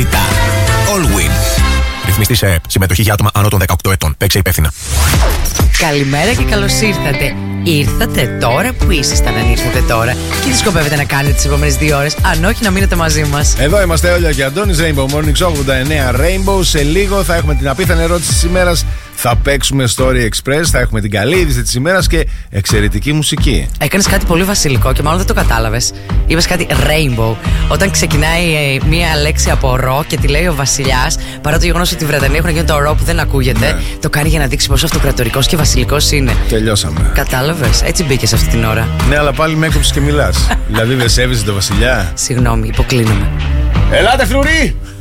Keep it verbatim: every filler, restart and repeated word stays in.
κινητά. Allwyn. Ρυθμιστή σε συμμετοχή για άτομα άνω των δεκαοκτώ ετών. Παίξε υπεύθυνα. Καλημέρα και καλώς ήρθατε. Ήρθατε τώρα που ήσασταν, αν ήρθατε τώρα. Και τι σκοπεύετε να κάνετε τις επόμενες δύο ώρες, αν όχι να μείνετε μαζί μας. Εδώ είμαστε Όλια και Αντώνης, Rainbow Morning Show ογδόντα εννέα Rainbow. Σε λίγο θα έχουμε την απίθανη ερώτηση της ημέρας. Θα παίξουμε Story Express, θα έχουμε την καλή είδηση της ημέρας και εξαιρετική μουσική. Έκανες κάτι πολύ βασιλικό και μάλλον δεν το κατάλαβες. Είπες κάτι Rainbow. Όταν ξεκινάει ε, μία λέξη από ρο και τη λέει ο βασιλιάς, παρά το γεγονός ότι οι Βρετανοί έχουν γίνει το ρο που δεν ακούγεται, ναι. Το κάνει για να δείξει πόσο αυτοκρατορικός και βασιλικός είναι. Τελειώσαμε. Κατάλαβες, έτσι μπήκες αυτή την ώρα. Ναι, αλλά πάλι με έκοψες και μιλάς. Δηλαδή δεν σέβεσαι τον βασιλιά. Συγγνώμη, υποκλίνομαι. Ελάτε, φρουροί!